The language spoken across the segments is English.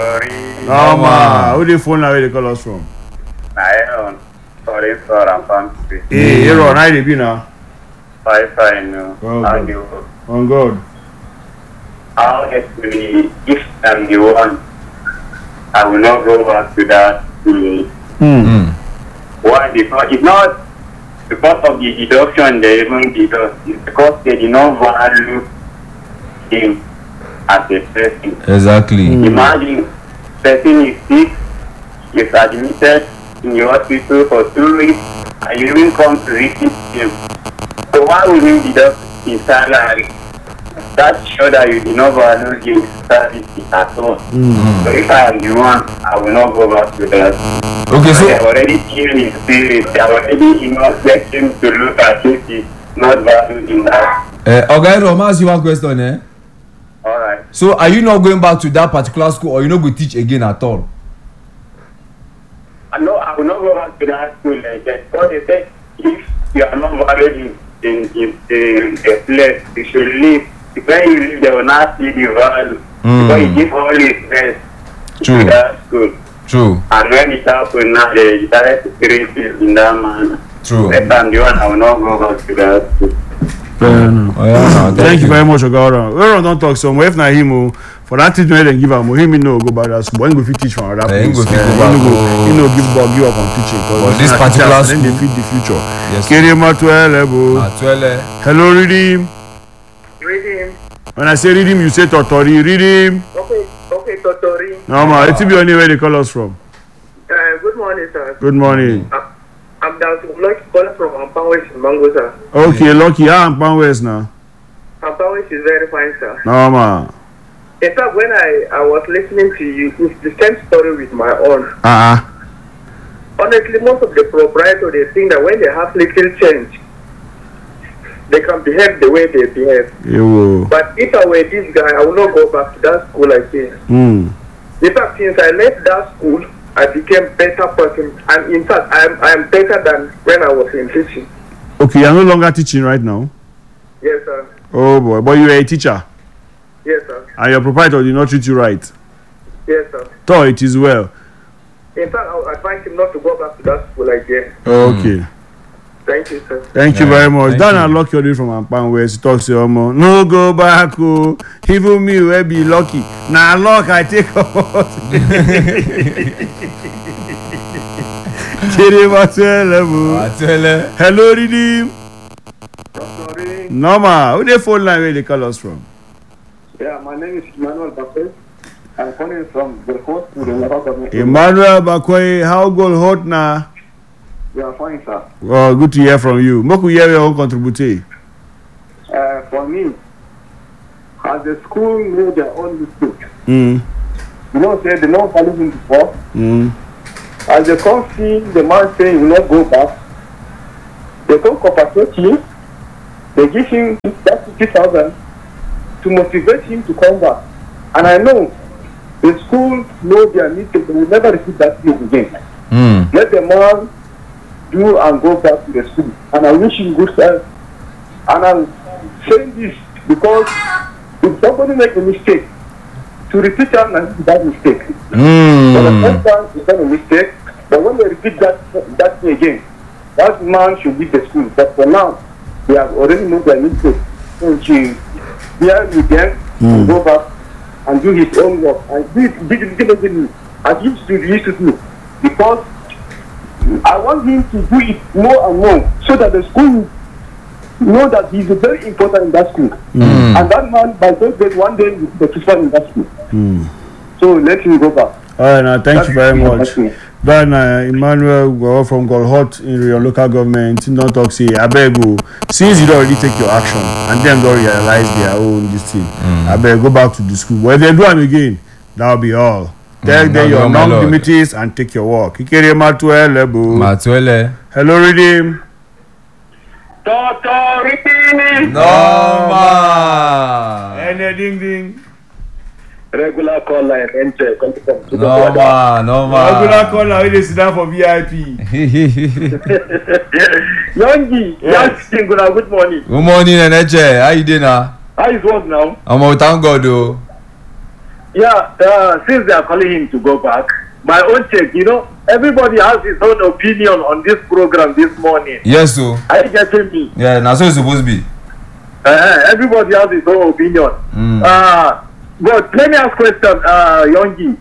Normal. Who the phone now? Where they call us from? Aaron. Sorry, sir. I'm fancy. Hey, Aaron, how you be now? Fine, no. Well, How good. you? On God. How actually, if I'm the one, I will not go back to that school. Why? Because it's not because of the deduction they even did us. It's because they did not value him as a person. Exactly. Imagine, person is sick, is admitted in the hospital for 2 weeks, and you even come to visit him. So why would you deduct his salary? That shows that you did not value his service at all. So if I am the one, I will not go back to that. Okay, They have so already killed his spirit. They have already expect him to look at it. He's not valued in that. okay, Rom, ask you one question, Alright. So are you not going back to that particular school, or you not going to teach again at all? No, I will not go back to that school like that. Because they said if you are not valued in the place, you should leave. When you leave, they will not see the value. Because you give all his best True. to that school. True. And when it happened now, they started to treat it in that manner. True. If I'm the one, I will not go back to that school. Oh, yeah, no, Thank you very much, Oga. Aaron don't talk some. If not him, for that treatment they give him, him no go back that school. But he go fit teach from other He place. go fit go back, He no give up on teaching. But this particular then they school- feed the future. Yes. Carry him out to level. Atuele. Hello, read him. Read him. When I say read him, you say Totori. Read him. Okay, Totori. Normal. It's be only where they call us from. Good morning, sir. Good morning. I'm down to Lucky calling from Ampawes in Mango, sir. Okay, lucky. I'm Pan West now. Ampawes is very fine, sir. Normal. In fact, when I was listening to you, it's the same story with my own. Honestly, most of the proprietors, they think that when they have little change, they can behave the way they behave. You. But if I were this guy, I would not go back to that school again. In fact, since I left that school, I became a better person. And in fact, I am better than when I was in teaching. Okay, you're no longer teaching right now. Yes, sir. Oh boy, but you're a teacher. Yes, sir. And your proprietor did not treat you right. Yes, sir. So it is well. In fact, I would advise him not to go back to that school again. Okay. Thank you, sir. Thank you very much. thank Dan you. and Lucky Odi from Ampan West. He talks to your mom. No go back. Oh. Even me will be lucky. Now luck I take out. Atuele. Hello, Redeem. Sorry. Normal. Who the phone line where they call us from? Yeah, my name is Emmanuel Bakwe. I'm calling from the host to the local government. Emmanuel Bakwe. How goal hot now? We are fine, sir. Well, good to hear from you. Moku hear your own contribute. For me, as the school made their own mistake, Mm. you know, say they don't value him before. Mm. As they come see the man saying he will not go back, they come compensate him. They give him that 50,000 to motivate him to come back. And I know the school know their mistake. They will never repeat that thing again. Let the man do and go back to the school. And I wish him good health. And I'm saying this because if somebody make a mistake, to repeat that mistake. For the first time, it's not a mistake. But when they repeat that thing again, that man should leave the school. But for now, they have already moved their mistake. So he bear with them to go back and do his own work. And do it diligently as he used to do. Because I want him to do it more and more so that the school know that he's very important in that school. And that man, by those days, one day, will be the principal in that school. So let him go back. All right, now thank you very much. That's me. Then Emmanuel from Golhot in your local government, don't talk say abeg go. Since you don't already take your action and them don't realize their own this thing, abeg go back to the school. But if they do them again, that'll be all. Tell them your non-limits and take your walk. Ikere Atuele. Hello, Redeem. Normal. Any ding ding. Regular call line, enter. Normal. Regular caller, we dey sit down for VIP. Youngie, yes, good morning. Good morning, Eneche. How you doing now? How is work now? I'm thank God though. Since they are calling him to go back, my own take, everybody has his own opinion on this program this morning. Yes, so. Are you getting me? Yeah, that's how it's supposed to be. Everybody has his own opinion. But let me ask question, Yongi.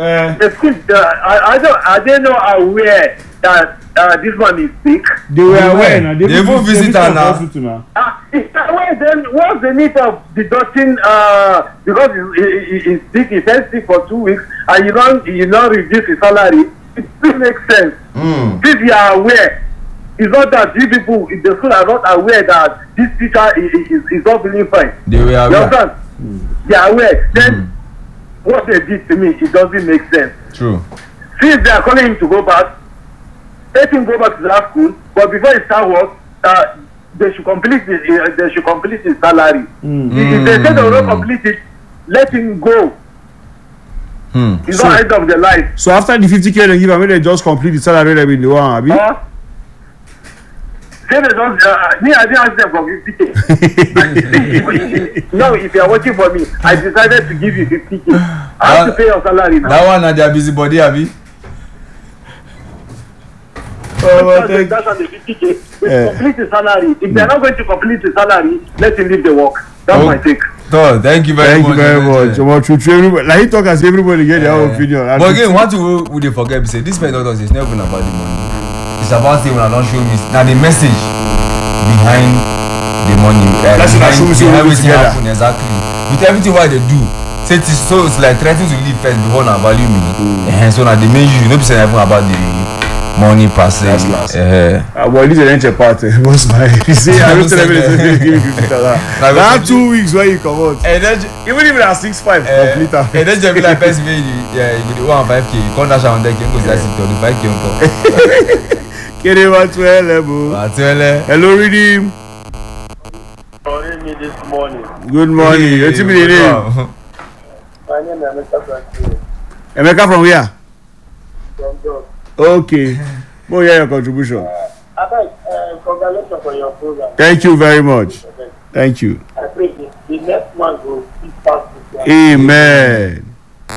I don't know aware that this man is sick. They were aware now. They even visit her now. If aware, then what's the need of deducting? Because he's sick, he fell sick for 2 weeks, and you don't reduce his salary. It still makes sense. If you are aware, it's not that these people in the school are not aware that this teacher is not feeling fine. They were aware. You understand? They are aware. Then what they did to me, it doesn't make sense. True. Since they are calling him to go back, let him go back to that school. But before he start work, they should complete his salary. If they say they will not complete it, let him go. It's not end of the life. So after the 50K they give him, they just complete the salary they the one, abi? Say they don't. Me, I didn't ask them for 50K. No, if you are working for me, I decided to give you 50K. I have to pay your salary now. That one na their busybody, abi? That's on the 50K. Complete the salary. If they are not going to complete the salary, let him leave the work. That's my take. So, thank you very much. Everybody, like he talk as everybody get their own opinion. But again, what we dey forget be say this method is not even about the money. It's about saying when I don't show me now the message behind the money. That's behind everything happen exactly. With everything what they do. Say so it's like threatening to leave first before now value me. So now the main issue, you know, say even about the money per se. That's last. Well, this is an entry part. What's my? You see, I don't tell everybody give me 50,000. That 2 weeks where you come out. Even if it's 6.5, complete. And then just be like person you go 5K. You come dash on deck, you go 5K on top. Kerema 12 level. Hello, Redeem. Calling me this morning. Good morning. What's your name? My name is Emeka. Emeka from where? From Jos. Okay. What is your contribution? Congratulations for your program. Thank you very much. Thank you. I pray the next one will be past this one. Amen.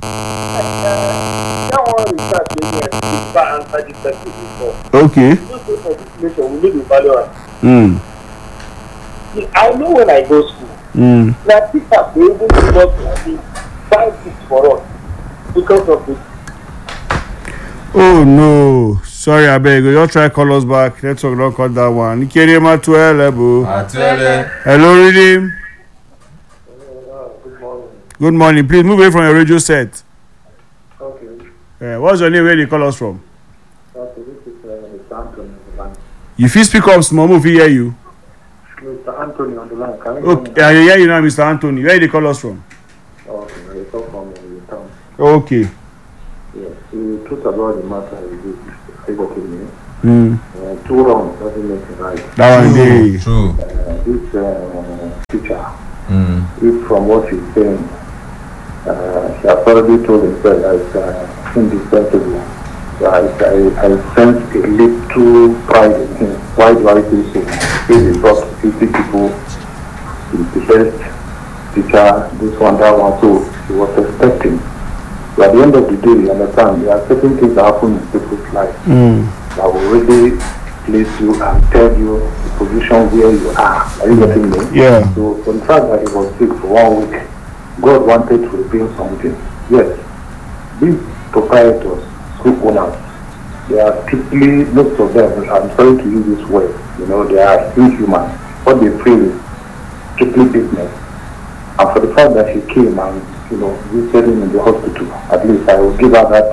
That one is that we answer this question before. Okay. Just for this nation, we need to value it. I know when I go to school, now people they even give us 5 books for us because of this. Oh no. Sorry, I beg you. Just try call us back. Let's not cut that one. Nikerema 12 level. Hello, Redeem. Good morning. Good morning. Please move away from your radio set. Okay. What's your name? Where do you call us from? Okay, this is Mr. Anthony on the line. You feel speak up small, if we hear you. Mr. Anthony on the line. Can you Okay, I hear you now, Mr. Anthony. Where do you call us from? Okay, I talk from the town. Okay. Yes, you talk about the matter you did. 2 wrongs doesn't make it right. That one day. True. This teacher, if from what she's saying, she has already told himself that it's indispensable. I sense a little pride in him. Why do I say so? If he brought 50 people, he's the best teacher, this one, that one, so he was expecting. But at the end of the day, you understand, there are certain things that happen in people's life that will really place you and tell you the position where you are. Are you getting me? Yeah. So, for the fact that he was sick for 1 week, God wanted to reveal something. Yes, these proprietors, school owners, they are strictly, most of them, I'm sorry to use this word, they are inhuman. What they feel is strictly business. And for the fact that she came and, visited him in the hospital, at least I will give her that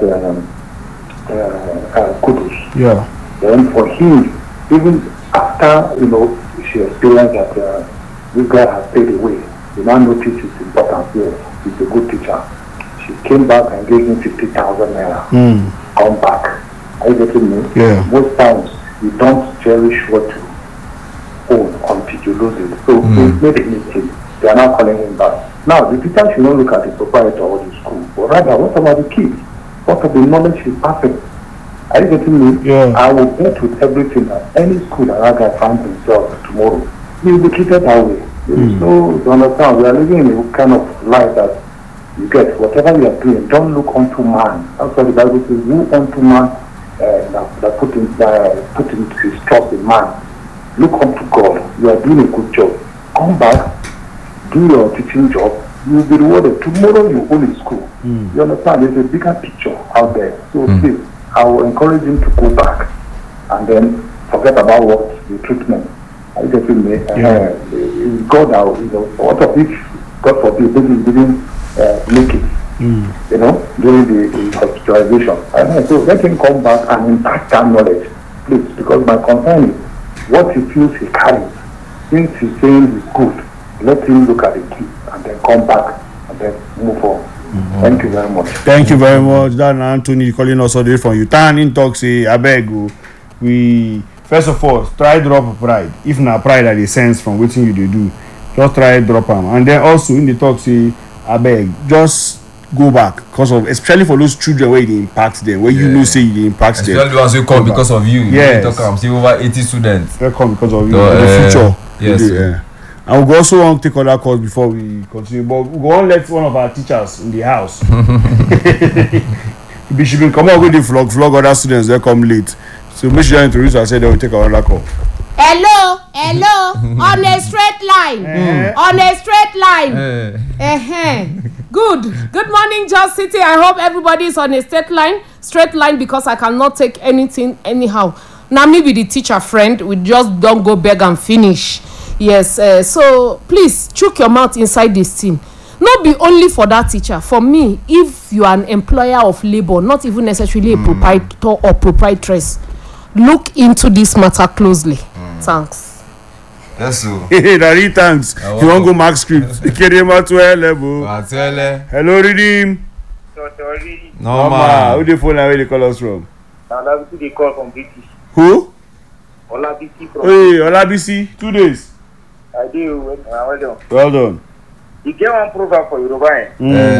kudos. Yeah. Then for him, even after, she experienced that this guy has stayed away, you now notice his importance. Yes, he's a good teacher. She came back and gave him 50,000 naira. Come back. Are you getting me? Yeah. Most times, you don't cherish what you own until you lose it. So, he made a mistake. They are now calling him back. Now, the teacher should not look at the proprietor or the school, but rather, what about the kids? What are the knowledge he's passing? Are you getting me? Yeah. I will bet with everything that any school that guy finds himself tomorrow, he will be treated that way. There is no, you understand, we are living in a kind of life that You get whatever you are doing. Don't look unto man. That's what the Bible says. Look unto man that put in his trust in man. Look unto God. You are doing a good job. Come back, do your teaching job. You will be rewarded. Tomorrow you own a school. You understand? There's a bigger picture out there. So please, I will encourage him to go back and then forget about what the treatment. I just feel God out. What of if God forbid they didn't make it? During the hospitalization. So let him come back and impact that knowledge, please, because my concern is what he feels he carries. Since he's saying he's good, let him look at the key and then come back and then move on. Thank you very much. Thank you very much. That Anthony calling us all the way from Utan in talk say abeg we first of all try drop pride. If na pride that dey sense from wetin you dey do, just try drop am. And then also in the talk say abeg just go back because of especially for those children where you impact them, where you know say you impact them. Especially the ones who come because of you. Yes. You talk am say over 80 students. They come because of you. The future. Yes. And we also want to take other calls before we continue, but we won't let one of our teachers in the house. She been come out with the flog other students that come late. So make sure you introduce herself, then we'll take another call. Hello, on a straight line. On a straight line. Good morning, Just City. I hope everybody is on a straight line because I cannot take anything anyhow. Now me be the teacher friend, we just don't go beg and finish. Yes, so please chook your mouth inside this thing. Not be only for that teacher. For me, if you are an employer of labor, not even necessarily a proprietor or proprietress, look into this matter closely. Thanks. That's so. Hey, Daddy, thanks. You want go mark script? Kerema 12 level. Hello, Redeem. Normal. Who the phone away they call us from? Olabisi they call from British. Who? Olabisi from. Hey, Olabisi. 2 days. I do. Well done. Well done. You get one proverb for Yoruba.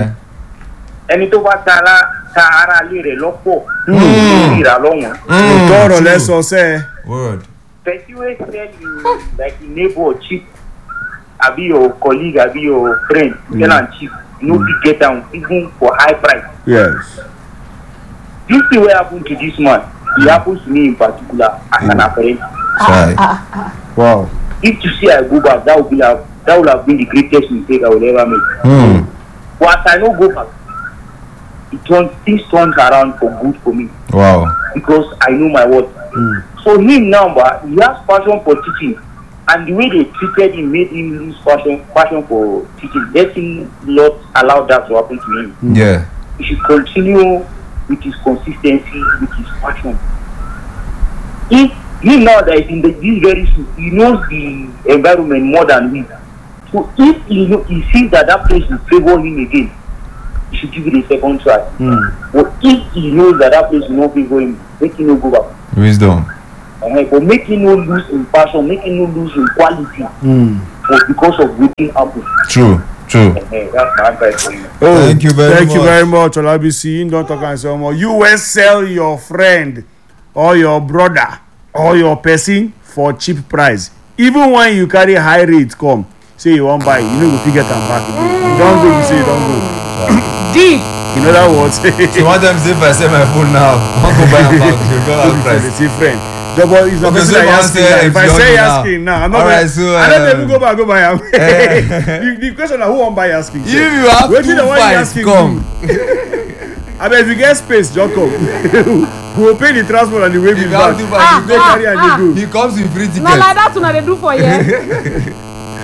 Ẹni tó bá ta ara lé rẹ̀ lọ́pọ̀ ìrà lọ́wọ́n. Tọrọ lẹ́sọ̀ sẹ́. Word. Person wey sell you like your neighbor cheap, abi your colleague, abi your friend, sell am cheap, no fit get am even for high price. Yes. This thing wey happen to this man, e happen to me in particular as an apprentice. Wow. If you see I go back, that would have been the greatest mistake I will ever make. But as I no go back, things turns around for good for me. Wow. Because I know my worth. So him now, but he has passion for teaching, and the way they treated him made him lose passion for teaching. Let him not allow that to happen to him. Yeah. He should continue with his consistency, with his passion. If he now that is in this very school, he knows the environment more than me. So if he sees that place will favor him again, he should give it a second try. But if he knows that place will not favor him, make him not go back. Wisdom. But make him not lose in passion, make him not lose in quality. But because of waiting happen. True. That's my advice for you. Thank you very much, Olabisi. Don't talk and say more. You will sell your friend or your brother or your person for cheap price. Even when you carry high rate come, say you won't buy, you know you get them back. You don't go, you say you don't go. Deep. In other words, So one time say if I sell my phone now, I'll go buy a bag. You go out price. it's a friend. The boy is not Okay, so asking. If I say asking now, I'm not Alright, going. so, I don't even go back. Am. The question is who won't buy asking? If you have Wait till two the one fights, asking come. I mean, if you get space, just come. We will pay the transport and the way we If you back. have two fights, They carry and they go. he comes with free tickets. Not like that una dey do for here.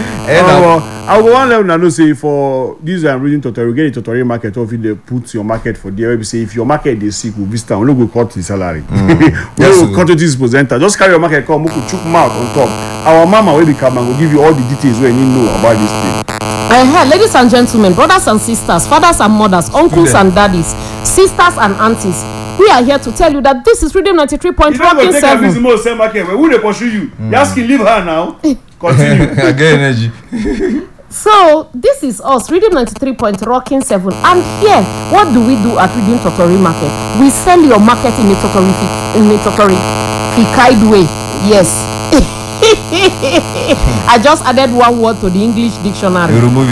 I will want to know say for this reading tutorial, get a tutorial market or if they put your market for there. We say if your market is sick, we visit and we no go cut the salary. We will cut it this presenter. Just carry your market come, we could chook mouth on top. Our mama will come and will give you all the details where you need to know about this thing. Ladies and gentlemen, brothers and sisters, fathers and mothers, uncles and daddies, sisters and aunties, we are here to tell you that this is Rhythm 93.7. You don't go take a visit more same market. Who they pursue you? You asking leave her now. Continue. I get energy. So this is us, Rhythm 93.7, and here, what do we do at Rhythm Totori Market? We sell your market in a Totori way. Yes. I just added one word to the English dictionary. You remove it.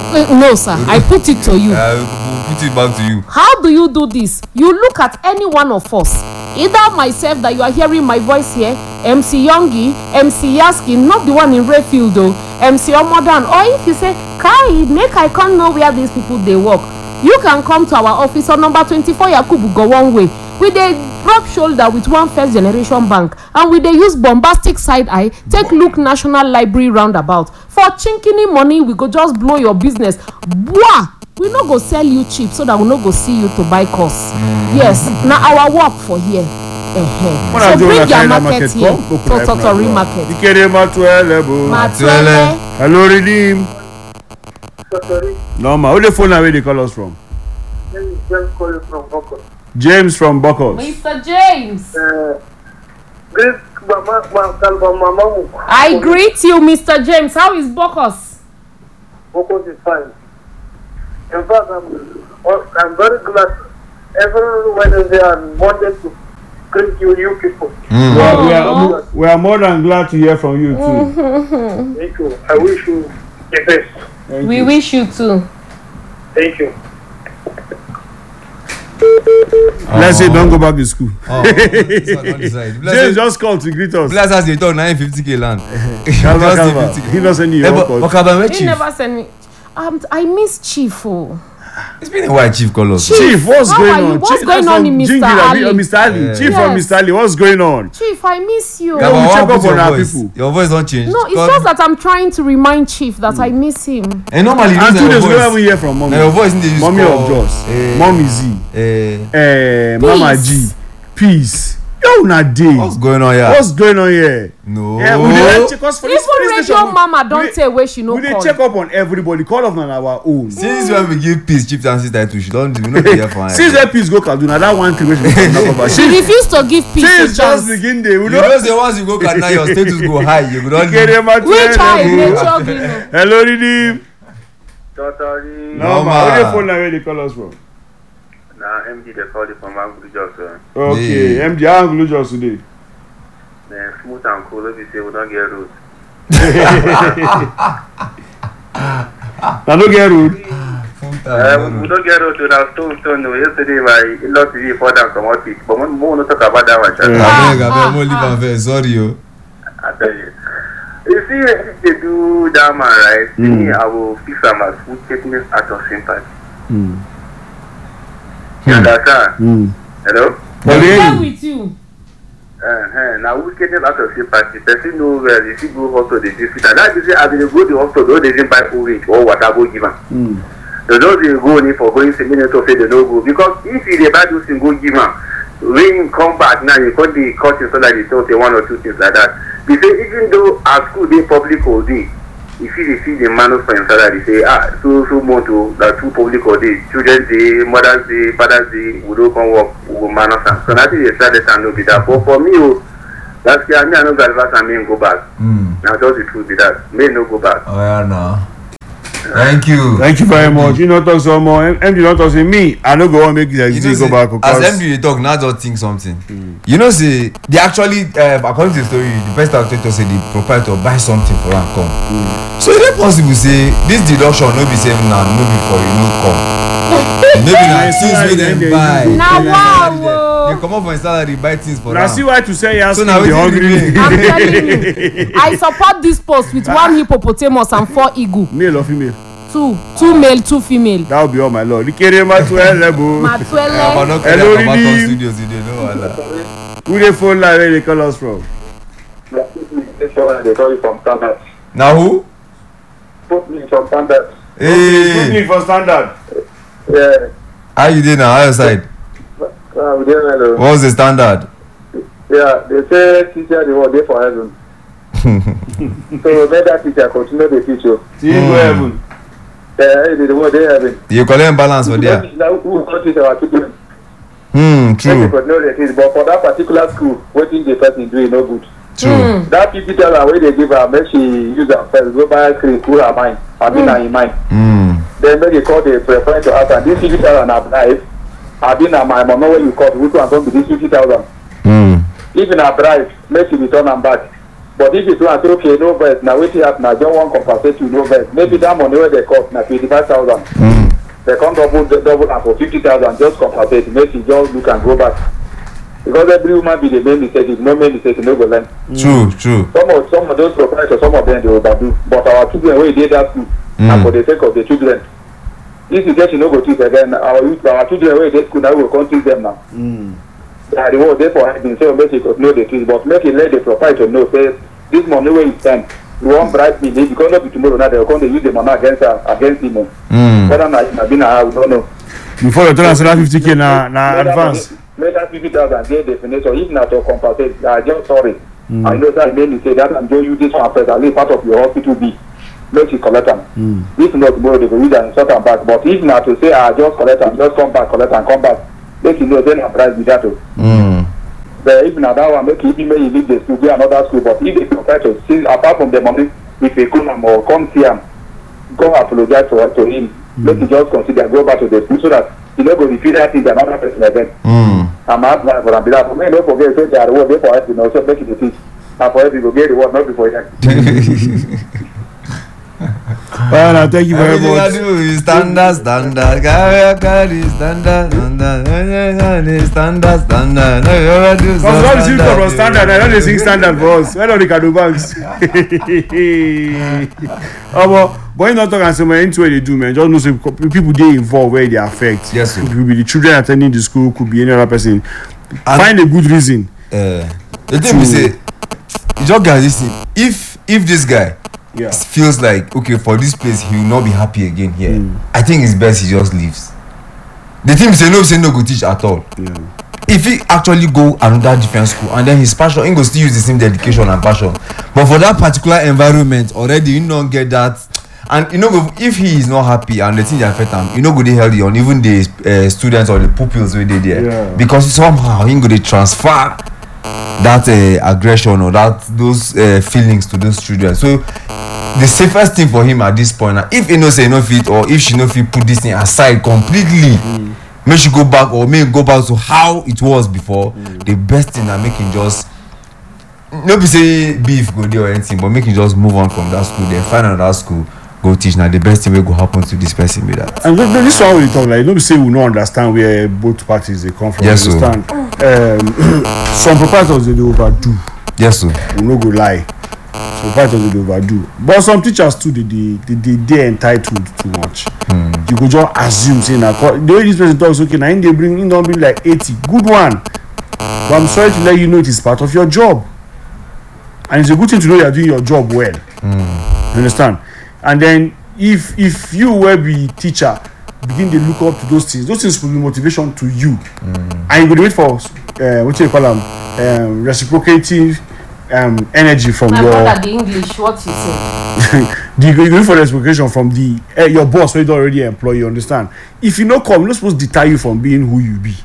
No, sir. I put it to you. We'll put it back to you. How do you do this? You look at any one of us, either myself that you are hearing my voice here, MC Youngie, MC Yaski, not the one in Rayfield though, MC Omodan, or if you say, Kai, make I come know where these people they work, you can come to our office on number 24 Yakubu go one way. We dey rub shoulder with one first generation bank, and we dey use bombastic side eye take look National Library roundabout. For chinkini money, we go just blow your business. Bwah! We no go sell you cheap so that we no go see you to buy cost. Yes, na our work for here. So bring your market here to Totori market. Ikere Matuele bo. Matuele. Hello, Redeem. Totori, Normal. Who the phone now where they call us from? this is James calling from Boko. James from Bokos. Mr. James. Great Mama. I greet you, Mr. James. How is Bokos? Boko is fine. In fact, I'm very glad every Wednesday and Monday to greet you people. We are more than glad to hear from you too. Thank you. I wish you the best. We wish you too. Thank you. Let's say don't go back to school. James just called to greet us. Bless us they talk 950k land. He doesn't send you your record. He never send me. I miss Chief. Oh. It's been a while, Chief call us. Chief, what's going on? What's going on in Mr. Ali? Mr. Ali. Chief from Mr. Ali, what's going on? Chief, I miss you. Yeah, we check up on our voice. people. Your voice don't change. No, it's just that I'm trying to remind Chief that I miss him. And normally, And 2 days ago, we hear from Mommy. Now your voice in the Mommy of Joss. Mommy Z. Mama G. Peace. Yo, na day. What's going on here? What's going on here? No. Yeah, we dey check us for Even radio mama don't say where she no we dey call. check up on everybody. Call us on our own. Since when we give peace, chief and sister title, she don't. We not be here for her. Since that peace go Kaduna, that one thing wey she talk about. She refused to give peace Since a just chance. begin day, we You know. know say once you go Kaduna, your status go high. You go don't. Which high nature be? Hello, Redeem. Totori. No, man. Where the phone line where they call us from? Now, MD, they call it from Angulu Johnson. Okay, Yeah. MD, how Angulu just today? Smooth and cool, let me say, we don't get rude. Now don't get rude. We don't get rude to that stone. Yesterday, my in-law TV for them come out it. But we won't talk about that one. I beg, more leave and sorry, yo. I tell you. You see, if they do that man, right? Me, I will fix them as food sickness out of sympathy. You understand? Hello? I'm with you. Now who's getting out of sympathy? Person know where they see go hospital, they just fit. That is say as they go to the hospital, they didn't buy orange or whatever given. They don't go only for going to minutes of it, they don't go. Because if they buy those things, go give them. When you come back now, you got the courses so that they talk one or two things like that. They say even though our school they public all day, if you see the manus for inside, they say so more to that two public all day, Children's Day, Mother's Day, Father's Day, we don't come work, we go manus. So that is the saddest and no be that. But for me, that's why I know that I mean go back. Now just the truth be that may no go back. Oh yeah, no. Thank you. Thank you very much. You not talk some more. MD not talk say me. I no go on make this You know, go back. as MD they talk, now just think something. You know, say they actually, according to the story, the best actor say the proprietor buy something for am come. So is it possible say this deduction no be same now, no be for you no come. Maybe na things wey dem buy. Na wow. They come up from his salary buy things for Now am. see why to say yes. So now the wetin hungry. remain? I'm telling you. I support this post with 1 hippopotamus and 4 eagle. Male or female? 2 male, 2 female. That will be all my lord. Ikere Matuele bo. Matuele. Hello, Hello, Redeem. studios today, no wahala. Who the phone line where they call us from? They call it from standard. Now who? Put me from standard. Put Hey, me for standard. Yeah. how you dey now? How your side? Hello. What's the standard? Yeah, they say teacher the word day for heaven. So let that teacher continue the teach you. See you go heaven. The word day heaven. You collect balance for there. Now who can teach our children? True. But know the things, but for that particular school, what thing the person doing no good. True. That people tell her where they give her, make she use her first, go buy cream, cool her mind, I mean her in mind. Then make they call the preference to ask, and this 50,000 are bribe. I been at my mama when you call, which one going to be this 50,000. If in a bribe, make she return them back. But if you do and say, okay, no verse, now wait here, now don't want compensate you, no verse. Maybe that money where they cost now 25,000. They come double and for 50,000, just compensate. Make you just look and go back. Because every woman be the main mistake. If no main mistake, you no go learn. True. Some of those proprietors, some of them they overdo. But our children, we did that too, and for the sake of the children. If you get you no go teach again, our children wey dey school now we go come teach them now. They are the one dey for helping say make you know the truth, but make you let the proprietor know say this money wey you spend, you wan bribe me because no be tomorrow now they go come dey use the money against him. Whether na be na how we don't know. Before you tell us that 50K na advance. Make that 50,000 dey definition. If na to compensate, I just sorry. I know that made me say that I'm doing you this one first, at least part of your hospital bill. Make you collect them. If not tomorrow they go use and sort them back. But if not to say I just collect them, just come back, collect and come back. Make you know then I price with that too. But if not that one, make you even you leave the school, go another school. But if they compare to see apart from the money, if they come or come see him, go apologize to him. Make you just consider go back to the school so that you know go repeat that thing to another person again. I'm asking for them. But me don't forget so they are reward they for us, you know, so make it the teach. And for every go get reward, not before that. Well, thank you very much. Standard. Because what is it from standard? I don't sing standard for us. Why don't they can do banks? But you not talk and say, man, into what they do, man. Just know say people they involved where they affect. Yes, sir. Could be the children attending the school, could be any other person. Find a good reason. The thing we say, you just guys listen. If this guy feels like okay for this place he will not be happy again here, I think it's best he just leaves. The thing say no go teach at all. If he actually go another different school and then his passion, he go still use the same dedication and passion, but for that particular environment already you don't get that. And you know if he is not happy and the thing dey affect him, you know go dey healthy on even the students or the pupils wey dey there, because somehow he go dey transfer that aggression or those feelings to those children. So the safest thing for him at this point now, if he no say no fit or if she no fit put this thing aside completely, make she go back or make go back to how it was before. The best thing na make him just no be say beef go there or anything, but make him just move on from that school, then find another school, go teach. Now the best thing will go happen to this person with that. And this one we talk like no be say we no understand where both parties they come from. Yes, you understand? Some proprietors they overdo. Yes, sir. We no go lie. Some proprietors they overdo. But some teachers too they entitled too much. You go just assume say na the way this person talks okay now they don't bring like 80. Good one. But I'm sorry to let you know it is part of your job. And it's a good thing to know you are doing your job well. You understand? And then if you will be teacher begin to look up to those things will be motivation to you. And you go to wait for what you call them reciprocating energy from my your brother the English what you say. you go wait for reciprocation from the your boss who don't already employ you. Understand? If you no come, you're not supposed to deter you from being who you be.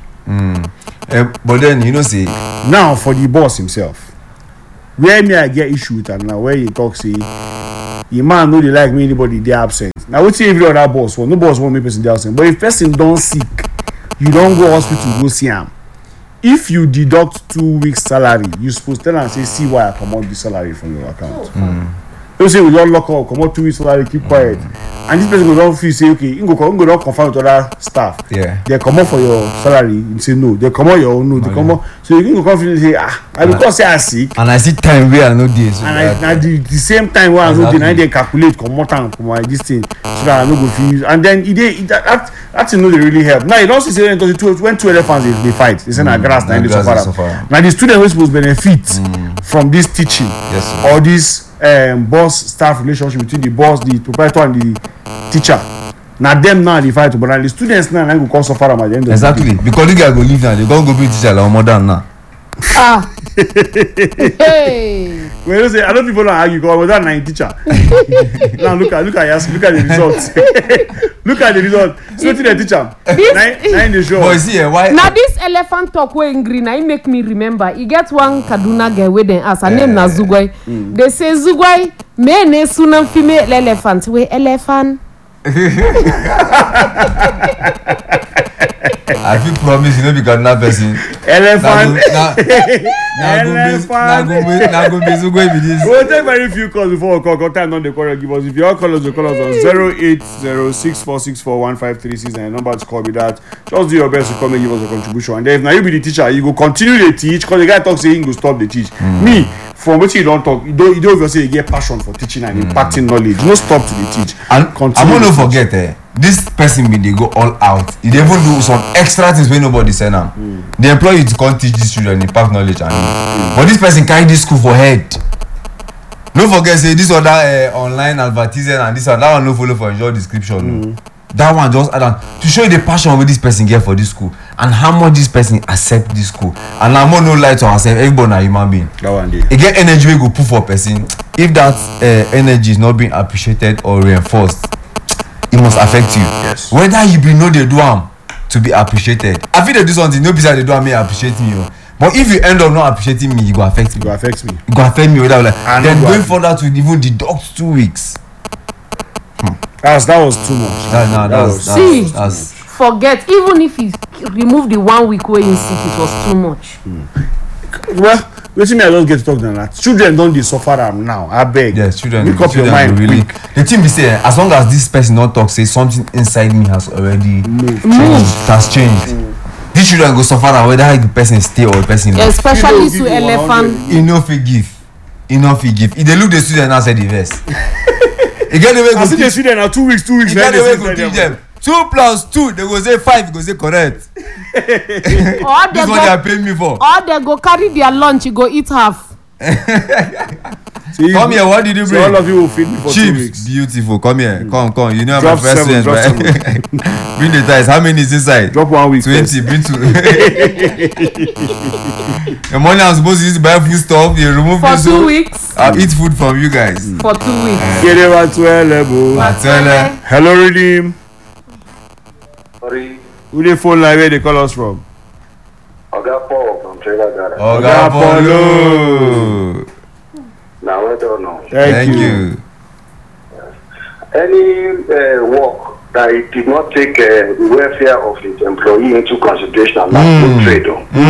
But then you know say now for the boss himself, where me I get issue with am now where he talk say the man no dey like me anybody dey absent. Now wetin every other boss want? No boss want me person dey absent. But if person don sick, you don go hospital go see am. If you deduct 2 weeks salary, you suppose tell am say see why I comot the salary from your account. Don't say we don lock up, comot 2 weeks salary, keep quiet. And this person go don feel say okay, he go don confirm with other staff. They comot for your salary, you say no. They comot your own, no. They comot. So you go confident say I because say I sick. And I see time where I no dey. So and I the same time where I no dey, now they calculate comot am for my this thing so that I no go feel. And then that thing no dey really help. Now you don see say when two elephants they fight, they say na grass na dey suffer. Now the student wey suppose benefit from this teaching or this boss staff relationship between the boss, the proprietor and the teacher. Now them now they fight, but now the students now go come suffer at the end of exactly the day. Because the guy go leave now, they go be teacher like modern now. Hey. Well, you say I don't people argue because that nine teacher. Now look at the results. Look at the result. So the teacher. Nine the show. Boy, see why? Now this elephant talk wey in green, I make me remember. He get one Kaduna guy wey dem ask. Her name na Zugwai. They say Zugwai, me ne sunam female elephant. We elephant. I fit promise you no be cardinal person. Elephant. Na go be so go be this. We'll take very few calls before we call time on the call give us. If you all call us, you call us on 08064641536 and the number to call me that. Just do your best to come and give us a contribution. And then if now you be the teacher, you go continue to teach because the guy talk say he go stop the teach. Me, from what you don't talk, you don't say you get passion for teaching and impacting knowledge. No stop to the teach. And continue. I won't forget this person bin dey go all out. He dey even do some extra things wey nobody send am. The employee to come teach these children impact knowledge and but this person carry this school for head. No forget say this other online advertising and this and that one no follow for your description. That one just add on to show you the passion wey this person get for this school and how much this person accept this school. And I'm no lie to ourselves, everybody na human being. That one dey. E get energy wey go put for person. If that energy is not being appreciated or reinforced, it must affect you. Yes. Whether you be know they do am to be appreciated. I feel they do something, no besides they do am, may appreciate me. But if you end up not appreciating me, it go affect me. It go affect me. It go affect me without like. And Then go going affect- further to even deduct 2 weeks. That was too much. That's forget even if he remove the 1 week wey him sick it was too much. Well, wetin me I just get to talk than that. Children don dey suffer am now. Abeg. yes, children. Make up your children mind really. quick. The thing be say, as long as this person not talk, say something inside me has already changed. These children go suffer am whether the person stay or the person leave. Especially Give to you elephant. He no fit give. If they look the student now say the verse. E get the way I go see the teach. student na 2 weeks. E get na the way dey go send teach them. them. 2 plus 2, they go say 5, go say correct. Or This one they they are go paying me for. or they go carry their lunch, you go eat half. See, Come here, what did you so all bring? of you will feed me for 2 Chips, weeks. beautiful. Come here, come. You know Drop my first seven, student, drop right? Bring the ties. How many is inside? Drop 1 week. 20. first. Bring 2. The money I'm supposed to use to buy food stuff, you remove For this. 2 weeks. I'll eat food from you guys. For 2 weeks. Kerewa 12 level. Matele. Hello, Redeem. Sorry, Who dey phone line where they call us from? Oga Paul from Trailer Garage. Oga Apollo. Now, well done now. Thank you. Any work that it did not take the welfare of its employee into consideration, like food trade,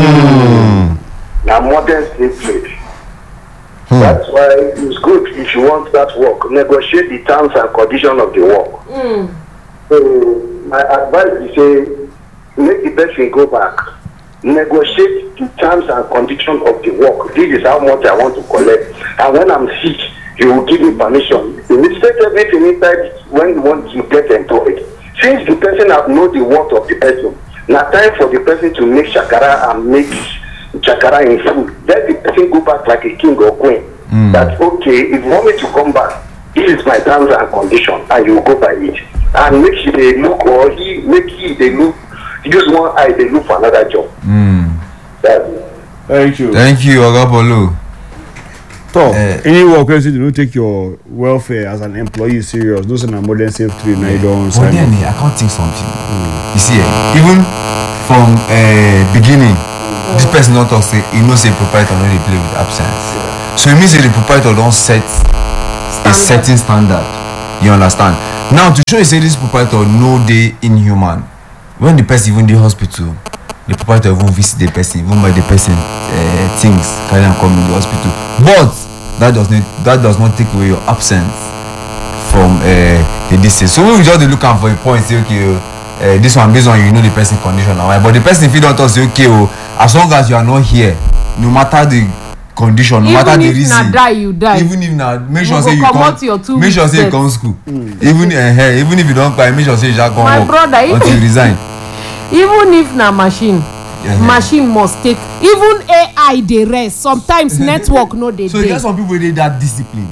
now modern slave trade. That's why it's good if you want that work, negotiate the terms and conditions of the work. So my advice is say, make the person go back, negotiate the terms and conditions of the work. This is how much I want to collect, and when I'm sick, you will give me permission. You set everything inside when you want to get employed. Since the person have know the worth of the person, now time for the person to make shakara and make shakara in full. Let the person go back like a king or queen. That's okay. If you want me to come back, this is my terms and conditions, and you go by it. And make sure they look, or they look, use one eye, they look for another job. That's it. Thank you. Thank you, Oga Apollo. So, any work wey say they don't take your welfare as an employee serious, those are modern safe trade now you don't But sign then up. I can't think something. You see, even from beginning, this person not talk say he knows say proprietor no dey play with absence. So it means say the proprietor don't set a certain standard. You understand? Now to show you say this proprietor no dey inhuman. When the person even dey hospital, the proprietor even visit the person, even buy the person things, carry am come in the hospital. But that does not take away your absence from the distance. So we just dey look am for a point say okay this one based on you know the person condition na why, but the person fit don talk say okay as long as you are not here, no matter the condition, no matter the reason, even if na die you die. even if na make sure You say go you comot your come 2 make sure weeks say you debt. come school even if you don kpai make sure say you just come My work brother, until you resign. Even if na machine. Machine must take. Even AI dey rest. Sometimes network no dey So you dey. get some people wey dey that discipline.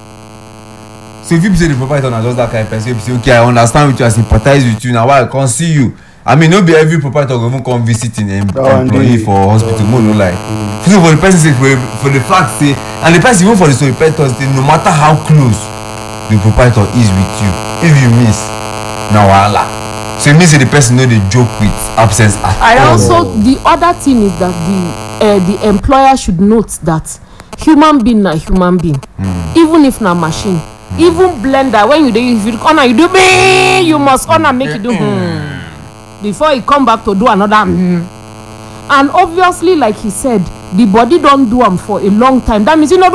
So if you be say the proprietor na just that kind of person wey be say okay I understand with you, I sympathize with you, na why I come see you. I mean no be every proprietor go even come visit in employee for hospital, mo no lie. So for the person say for the fact say, and the person even for the proprietor say no matter how close the proprietor is with you, if you miss na wahala. So it means say the person no dey joke with absence at I all. also the other thing is that the employer should note that human being na human being. Even if na machine. Even blender when you dey if you honor you do me, you must honor make you do before he come back to do another and obviously like he said the body don do am for a long time. That means you know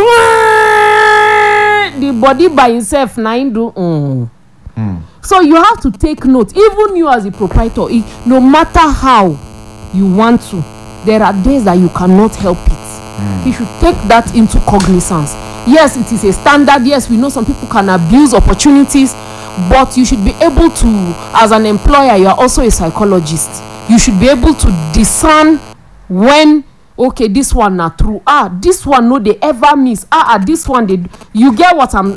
the body by himself na him do so you have to take note. Even you as a proprietor, no matter how you want to, there are days that you cannot help it. You should take that into cognizance. Yes, it is a standard. Yes, we know some people can abuse opportunities, but you should be able to, as an employer, you are also a psychologist. You should be able to discern when, okay, this one not true. This one no they ever miss. This one they. You get what I'm